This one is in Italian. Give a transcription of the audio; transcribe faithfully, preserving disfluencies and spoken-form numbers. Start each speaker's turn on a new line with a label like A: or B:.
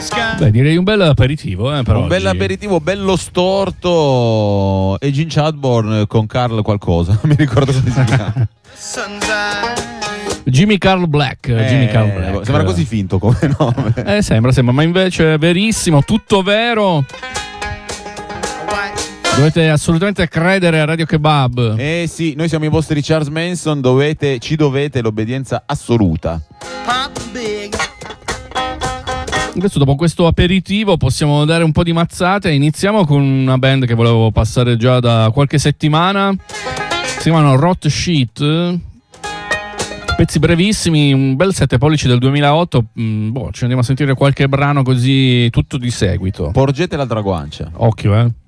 A: Beh, direi un bel aperitivo, eh, per
B: un
A: oggi.
B: bel aperitivo, bello storto. E Gene Chadbourne con Carl qualcosa, non mi ricordo come si chiama.
A: Jimmy Carl Black,
B: Eh,
A: Jimmy Carl Black.
B: Sembra così finto come nome.
A: Eh, sembra, sembra, ma invece è verissimo, tutto vero. Dovete assolutamente credere a Radio Kebab.
B: Eh sì, noi siamo i vostri Charles Manson, dovete, ci dovete l'obbedienza assoluta.
A: Adesso dopo questo aperitivo possiamo dare un po' di mazzate. Iniziamo con una band che volevo passare già da qualche settimana. Si chiamano Rot Shit. Pezzi brevissimi, un bel sette pollici del duemilaotto. Mm, boh, ci andiamo a sentire qualche brano così tutto di seguito.
B: Porgete l'altra guancia.
A: Occhio, eh.